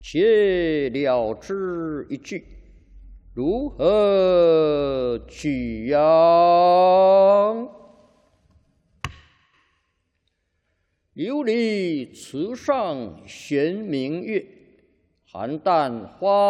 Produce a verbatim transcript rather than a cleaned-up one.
且了之一句，如何取样？琉璃池上悬明月，邯郸花。